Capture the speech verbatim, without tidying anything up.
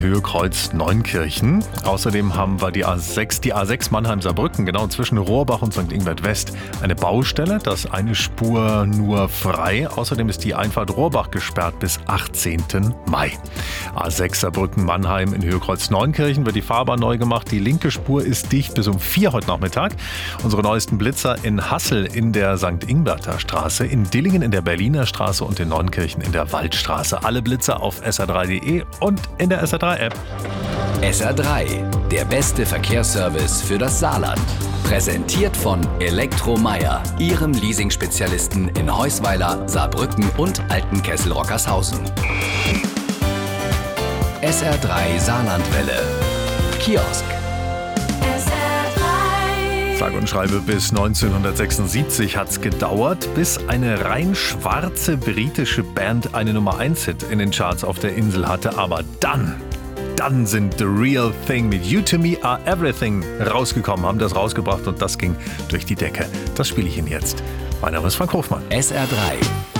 Höhe Kreuz Neunkirchen. Außerdem haben wir die A sechs, die A sechs Mannheim-Saarbrücken, genau zwischen Rohrbach und Sankt Ingbert West. Eine Baustelle, da ist eine Spur nur frei. Außerdem ist die Einfahrt Rohrbach gesperrt bis achtzehnten Mai. A sechs Saarbrücken Mannheim in Höhe Kreuz Neunkirchen wird die Fahrbahn neu gemacht. Die linke Spur ist dicht bis um vier heute Nachmittag. Unsere neuesten Blitzer in Hassel in der Sankt Ingberter Straße, in Dillingen in der Berliner Straße und in Neunkirchen in der Waldstraße. Alle Blitzer auf S R drei punkt de und in der S R drei App. S R drei, der beste Verkehrsservice für das Saarland. Präsentiert von Elektromeier, Ihrem Leasing-Spezialisten in Heusweiler, Saarbrücken und Altenkessel-Rockershausen. S R drei Saarlandwelle. Kiosk. Sag und schreibe, bis neunzehnhundertsechsundsiebzig hat's gedauert, bis eine rein schwarze britische Band eine Nummer eins Hit in den Charts auf der Insel hatte. Aber dann, dann sind The Real Thing mit You To Me Are Everything rausgekommen, haben das rausgebracht und das ging durch die Decke. Das spiele ich Ihnen jetzt. Mein Name ist Frank Hofmann. S R drei.